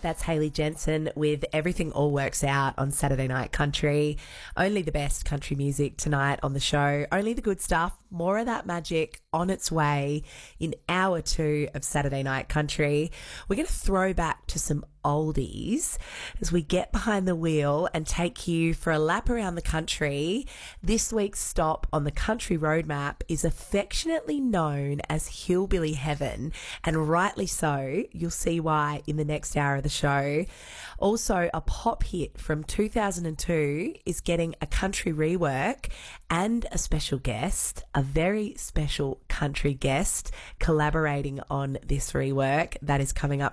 That's Hayley Jensen with Everything All Works Out on Saturday Night Country. Only the best country music tonight on the show. Only the good stuff. More of that magic on its way in hour 2 of Saturday Night Country. We're going to throw back to some oldies as we get behind the wheel and take you for a lap around the country. This week's stop on the country roadmap is affectionately known as Hillbilly Heaven, and rightly so. You'll see why in the next hour of the show. Also, a pop hit from 2002 is getting a country rework and a special guest, a very special country guest collaborating on this rework. That is coming up